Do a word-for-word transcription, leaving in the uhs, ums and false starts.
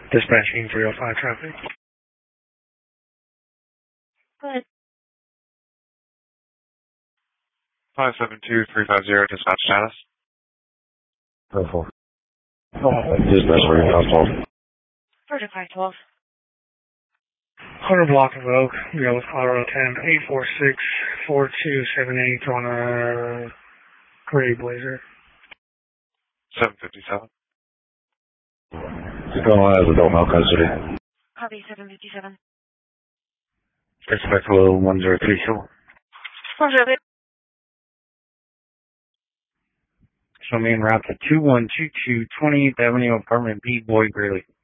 Dispatching three oh five traffic. Go ahead. five seven two three five zero, dispatch status. Oh, four. Oh, dispatch for your household. Project five twelve. one hundred block of Oak, Yellow, Colorado ten, eight four six, four two seven eight on a gray Blazer. seven fifty-seven. What's going on as adult malcustody? Copy seven fifty-seven. Expect below one zero three two. Roger. Show me en route to two one two two twentieth Avenue, apartment B, Boyd Greeley.